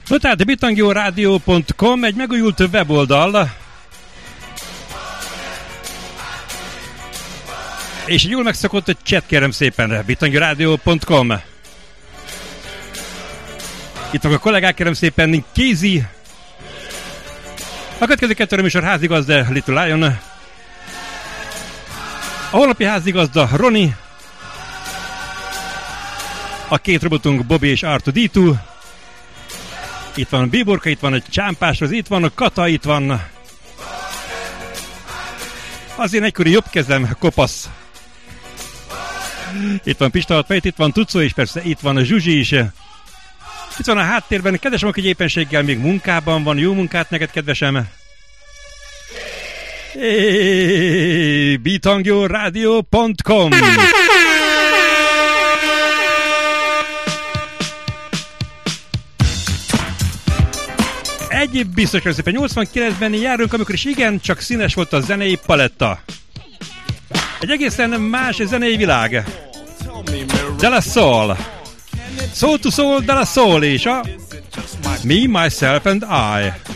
No, tehát bitangioradio.com egy megújult weboldal, és egy jól megszokott chat, kérem szépen, bitangioradio.com. Itt van a kollégák, kérem szépen, Kézi. A következő 2 műsor házigazda Little Lion. A holnapi házigazda Roni. A 2 robotunk Bobby és R2D2. Itt van Bíborka, itt van a Csámpáshoz, itt van a Kata, itt van az én egykori jobb kezem, Kopasz. Itt van Pista, itt van Tucó, és persze itt van a Zsuzsi is. Itt van a háttérben, kedvesem, aki éppenséggel még munkában van, jó munkát neked, kedvesem. bitangioradio.com. Egy biztos, szépen 89-ben járunk, amikor is igen, csak színes volt a zenei paletta. Egy egészen más zenei világ. De la Soul. Soul to Soul, de la Soul és a Me, Myself and I.